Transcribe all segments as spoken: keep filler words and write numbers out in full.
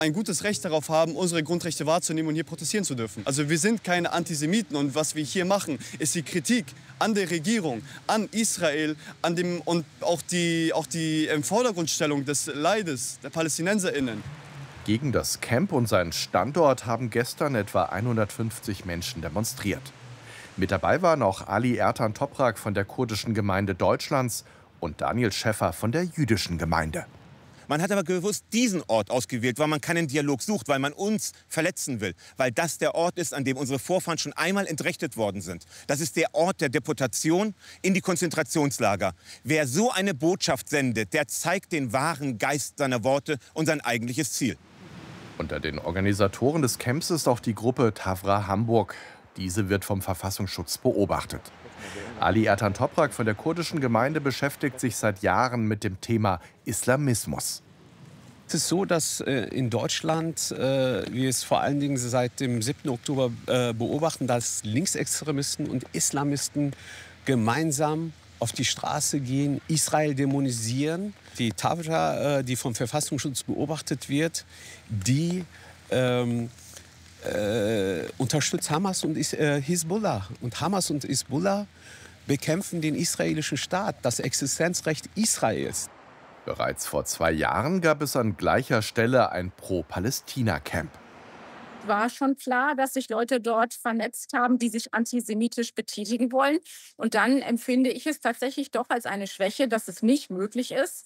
ein gutes Recht darauf haben, unsere Grundrechte wahrzunehmen und hier protestieren zu dürfen. Also wir sind keine Antisemiten und was wir hier machen, ist die Kritik an der Regierung, an Israel, an dem, und auch die, auch die im Vordergrundstellung des Leides der PalästinenserInnen. Gegen das Camp und seinen Standort haben gestern etwa hundertfünfzig Menschen demonstriert. Mit dabei waren auch Ali Ertan Toprak von der kurdischen Gemeinde Deutschlands und Daniel Schäffer von der jüdischen Gemeinde. Man hat aber bewusst diesen Ort ausgewählt, weil man keinen Dialog sucht, weil man uns verletzen will. Weil das der Ort ist, an dem unsere Vorfahren schon einmal entrechtet worden sind. Das ist der Ort der Deportation in die Konzentrationslager. Wer so eine Botschaft sendet, der zeigt den wahren Geist seiner Worte und sein eigentliches Ziel. Unter den Organisatoren des Camps ist auch die Gruppe Tavra Hamburg. Diese wird vom Verfassungsschutz beobachtet. Ali Ertan Toprak von der kurdischen Gemeinde beschäftigt sich seit Jahren mit dem Thema Islamismus. Es ist so, dass äh, in Deutschland äh, wir es vor allen Dingen seit dem siebten Oktober äh, beobachten, dass Linksextremisten und Islamisten gemeinsam auf die Straße gehen, Israel dämonisieren. Die Tavra, äh, die vom Verfassungsschutz beobachtet wird, die ähm, äh, unterstützt Hamas und Is äh, Hisbollah. Und Hamas und Hisbollah bekämpfen den israelischen Staat, das Existenzrecht Israels. Bereits vor zwei Jahren gab es an gleicher Stelle ein Pro-Palästina-Camp. War schon klar, dass sich Leute dort vernetzt haben, die sich antisemitisch betätigen wollen. Und dann empfinde ich es tatsächlich doch als eine Schwäche, dass es nicht möglich ist,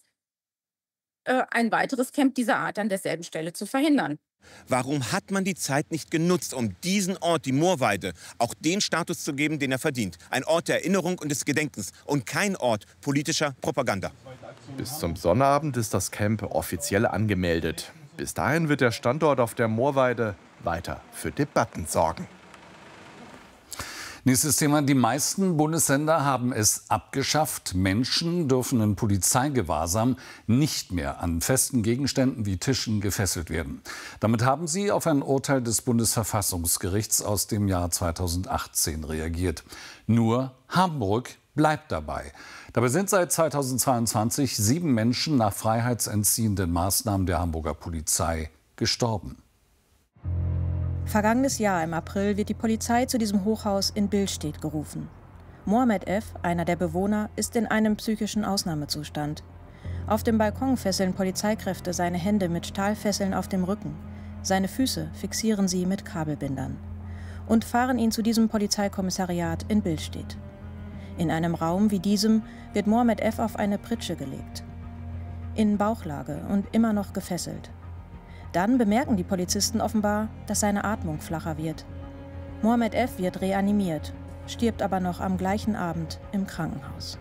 ein weiteres Camp dieser Art an derselben Stelle zu verhindern. Warum hat man die Zeit nicht genutzt, um diesen Ort, die Moorweide, auch den Status zu geben, den er verdient? Ein Ort der Erinnerung und des Gedenkens und kein Ort politischer Propaganda. Bis zum Sonnabend ist das Camp offiziell angemeldet. Bis dahin wird der Standort auf der Moorweide weiter für Debatten sorgen. Nächstes Thema. Die meisten Bundesländer haben es abgeschafft. Menschen dürfen in Polizeigewahrsam nicht mehr an festen Gegenständen wie Tischen gefesselt werden. Damit haben sie auf ein Urteil des Bundesverfassungsgerichts aus dem Jahr zweitausendachtzehn reagiert. Nur Hamburg bleibt dabei. Dabei sind seit zweitausendzweiundzwanzig sieben Menschen nach freiheitsentziehenden Maßnahmen der Hamburger Polizei gestorben. Vergangenes Jahr im April wird die Polizei zu diesem Hochhaus in Billstedt gerufen. Mohammed F., einer der Bewohner, ist in einem psychischen Ausnahmezustand. Auf dem Balkon fesseln Polizeikräfte seine Hände mit Stahlfesseln auf dem Rücken. Seine Füße fixieren sie mit Kabelbindern. Und fahren ihn zu diesem Polizeikommissariat in Billstedt. In einem Raum wie diesem wird Mohammed F. auf eine Pritsche gelegt. In Bauchlage und immer noch gefesselt. Dann bemerken die Polizisten offenbar, dass seine Atmung flacher wird. Mohammed F. wird reanimiert, stirbt aber noch am gleichen Abend im Krankenhaus.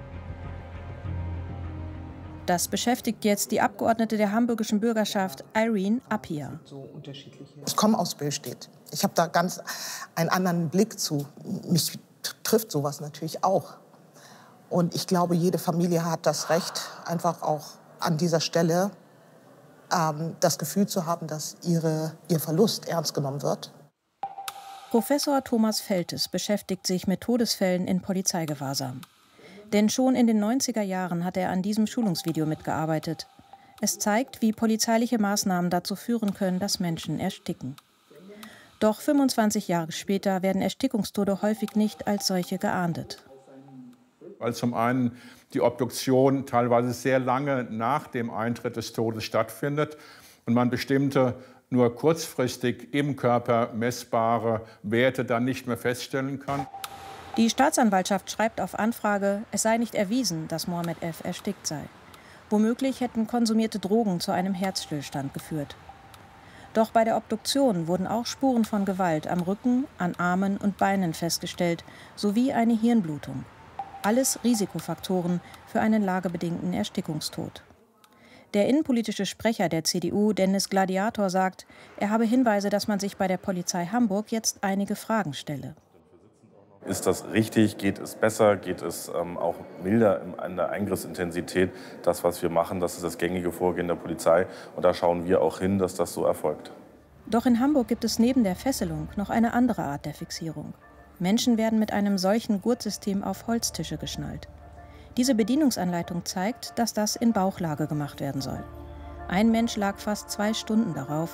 Das beschäftigt jetzt die Abgeordnete der hamburgischen Bürgerschaft, Irene Appia. Ich komme aus Billstedt. Ich habe da ganz einen anderen Blick zu. Mich trifft sowas natürlich auch. Und ich glaube, jede Familie hat das Recht, einfach auch an dieser Stelle das Gefühl zu haben, dass ihre, ihr Verlust ernst genommen wird. Professor Thomas Feltes beschäftigt sich mit Todesfällen in Polizeigewahrsam. Denn schon in den neunziger Jahren hat er an diesem Schulungsvideo mitgearbeitet. Es zeigt, wie polizeiliche Maßnahmen dazu führen können, dass Menschen ersticken. Doch fünfundzwanzig Jahre später werden Erstickungstode häufig nicht als solche geahndet. Weil zum einen die Obduktion teilweise sehr lange nach dem Eintritt des Todes stattfindet und man bestimmte nur kurzfristig im Körper messbare Werte dann nicht mehr feststellen kann. Die Staatsanwaltschaft schreibt auf Anfrage, es sei nicht erwiesen, dass Mohammed F. erstickt sei. Womöglich hätten konsumierte Drogen zu einem Herzstillstand geführt. Doch bei der Obduktion wurden auch Spuren von Gewalt am Rücken, an Armen und Beinen festgestellt, sowie eine Hirnblutung. Alles Risikofaktoren für einen lagebedingten Erstickungstod. Der innenpolitische Sprecher der C D U, Dennis Gladiator, sagt, er habe Hinweise, dass man sich bei der Polizei Hamburg jetzt einige Fragen stelle. Ist das richtig? Geht es besser? Geht es ähm, auch milder in der Eingriffsintensität? Das, was wir machen, das ist das gängige Vorgehen der Polizei. Und da schauen wir auch hin, dass das so erfolgt. Doch in Hamburg gibt es neben der Fesselung noch eine andere Art der Fixierung. Menschen werden mit einem solchen Gurtsystem auf Holztische geschnallt. Diese Bedienungsanleitung zeigt, dass das in Bauchlage gemacht werden soll. Ein Mensch lag fast zwei Stunden darauf.